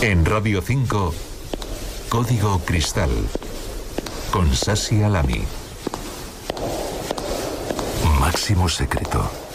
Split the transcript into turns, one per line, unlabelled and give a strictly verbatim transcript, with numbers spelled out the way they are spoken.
En Radio cinco, Código Cristal, con Sasi Alami. Máximo secreto.